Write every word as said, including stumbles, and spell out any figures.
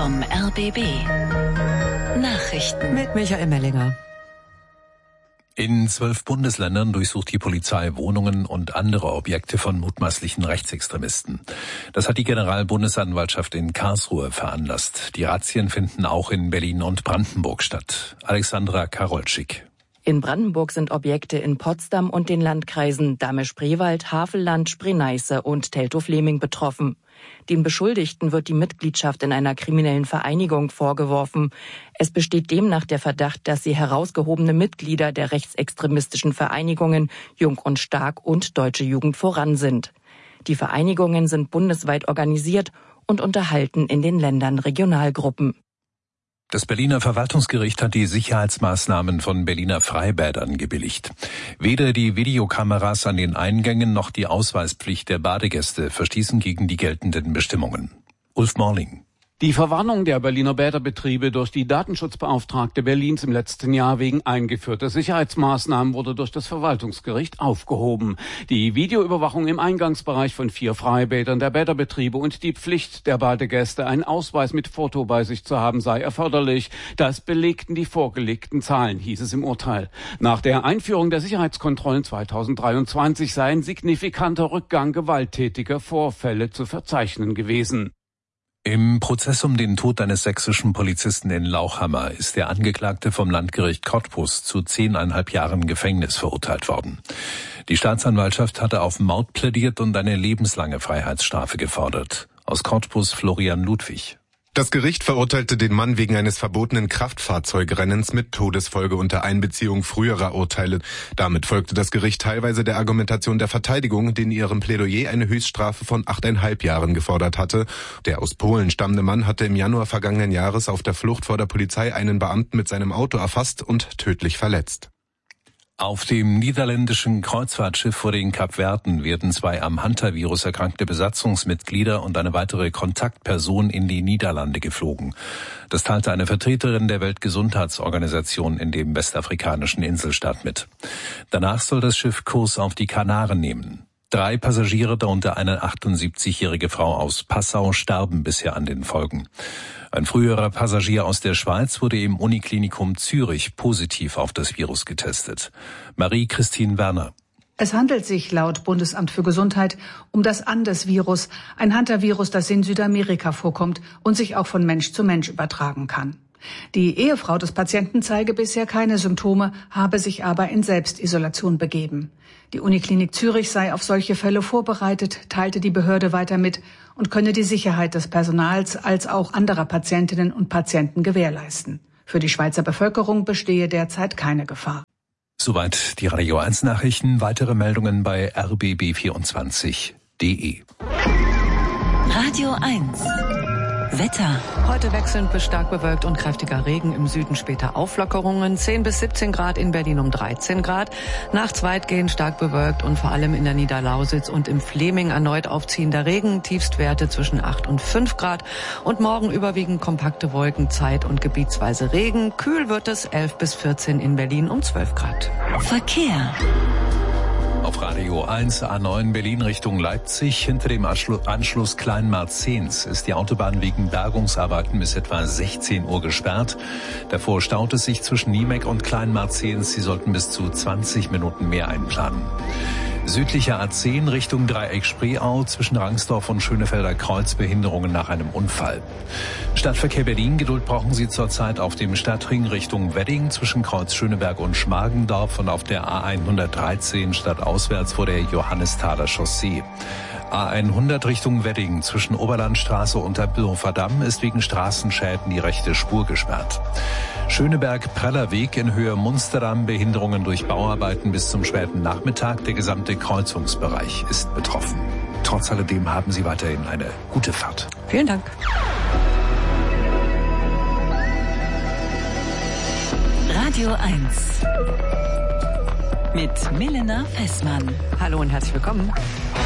vom R B B. Nachrichten mit Michael Mellinger. In zwölf Bundesländern durchsucht die Polizei Wohnungen und andere Objekte von mutmaßlichen Rechtsextremisten. Das hat die Generalbundesanwaltschaft in Karlsruhe veranlasst. Die Razzien finden auch in Berlin und Brandenburg statt. Alexandra Karolczyk. In Brandenburg sind Objekte in Potsdam und den Landkreisen Dahme-Spreewald, Havelland, Spree-Neiße und Teltow-Fleming betroffen. Den Beschuldigten wird die Mitgliedschaft in einer kriminellen Vereinigung vorgeworfen. Es besteht demnach der Verdacht, dass sie herausgehobene Mitglieder der rechtsextremistischen Vereinigungen Jung und Stark und Deutsche Jugend voran sind. Die Vereinigungen sind bundesweit organisiert und unterhalten in den Ländern Regionalgruppen. Das Berliner Verwaltungsgericht hat die Sicherheitsmaßnahmen von Berliner Freibädern gebilligt. Weder die Videokameras an den Eingängen noch die Ausweispflicht der Badegäste verstießen gegen die geltenden Bestimmungen. Ulf Morling. Die Verwarnung der Berliner Bäderbetriebe durch die Datenschutzbeauftragte Berlins im letzten Jahr wegen eingeführter Sicherheitsmaßnahmen wurde durch das Verwaltungsgericht aufgehoben. Die Videoüberwachung im Eingangsbereich von vier Freibädern der Bäderbetriebe und die Pflicht der Badegäste, einen Ausweis mit Foto bei sich zu haben, sei erforderlich. Das belegten die vorgelegten Zahlen, hieß es im Urteil. Nach der Einführung der Sicherheitskontrollen zweitausenddreiundzwanzig sei ein signifikanter Rückgang gewalttätiger Vorfälle zu verzeichnen gewesen. Im Prozess um den Tod eines sächsischen Polizisten in Lauchhammer ist der Angeklagte vom Landgericht Cottbus zu zehneinhalb Jahren Gefängnis verurteilt worden. Die Staatsanwaltschaft hatte auf Mord plädiert und eine lebenslange Freiheitsstrafe gefordert. Aus Cottbus Florian Ludwig. Das Gericht verurteilte den Mann wegen eines verbotenen Kraftfahrzeugrennens mit Todesfolge unter Einbeziehung früherer Urteile. Damit folgte das Gericht teilweise der Argumentation der Verteidigung, die in ihrem Plädoyer eine Höchststrafe von achteinhalb Jahren gefordert hatte. Der aus Polen stammende Mann hatte im Januar vergangenen Jahres auf der Flucht vor der Polizei einen Beamten mit seinem Auto erfasst und tödlich verletzt. Auf dem niederländischen Kreuzfahrtschiff vor den Kapverden werden zwei am Hantavirus erkrankte Besatzungsmitglieder und eine weitere Kontaktperson in die Niederlande geflogen. Das teilte eine Vertreterin der Weltgesundheitsorganisation in dem westafrikanischen Inselstaat mit. Danach soll das Schiff Kurs auf die Kanaren nehmen. Drei Passagiere, darunter eine achtundsiebzigjährige Frau aus Passau, starben bisher an den Folgen. Ein früherer Passagier aus der Schweiz wurde im Uniklinikum Zürich positiv auf das Virus getestet. Marie-Christine Werner. Es handelt sich laut Bundesamt für Gesundheit um das Andes-Virus, ein Hantavirus, das in Südamerika vorkommt und sich auch von Mensch zu Mensch übertragen kann. Die Ehefrau des Patienten zeige bisher keine Symptome, habe sich aber in Selbstisolation begeben. Die Uniklinik Zürich sei auf solche Fälle vorbereitet, teilte die Behörde weiter mit und könne die Sicherheit des Personals als auch anderer Patientinnen und Patienten gewährleisten. Für die Schweizer Bevölkerung bestehe derzeit keine Gefahr. Soweit die Radio eins Nachrichten. Weitere Meldungen bei r b b vierundzwanzig punkt d e. Radio eins. Wetter. Heute wechselnd bis stark bewölkt und kräftiger Regen, im Süden später Auflockerungen, zehn bis siebzehn Grad, in Berlin um dreizehn Grad. Nachts weitgehend stark bewölkt und vor allem in der Niederlausitz und im Fleming erneut aufziehender Regen, Tiefstwerte zwischen acht und fünf Grad. Und morgen überwiegend kompakte Wolken, Zeit- und gebietsweise Regen. Kühl wird es, elf bis vierzehn, in Berlin um zwölf Grad. Verkehr. Auf Radio eins A neun Berlin Richtung Leipzig. Hinter dem Anschluss Kleinmarzens ist die Autobahn wegen Bergungsarbeiten bis etwa sechzehn Uhr gesperrt. Davor staut es sich zwischen Niemek und Kleinmarzens. Sie sollten bis zu zwanzig Minuten mehr einplanen. Südlicher A zehn Richtung Dreieck Spreeau, zwischen Rangsdorf und Schönefelder Kreuz Behinderungen nach einem Unfall. Stadtverkehr Berlin, Geduld brauchen Sie zurzeit auf dem Stadtring Richtung Wedding zwischen Kreuz Schöneberg und Schmargendorf und auf der A hundertdreizehn stadtauswärts vor der Johannesthaler Chaussee. A hundert Richtung Wedding zwischen Oberlandstraße und Tempelhofer Damm ist wegen Straßenschäden die rechte Spur gesperrt. Schöneberg-Prellerweg in Höhe Munsterdamm, Behinderungen durch Bauarbeiten bis zum späten Nachmittag. Der gesamte Kreuzungsbereich ist betroffen. Trotz alledem haben Sie weiterhin eine gute Fahrt. Vielen Dank. Radio eins mit Milena Fessmann. Hallo und herzlich willkommen.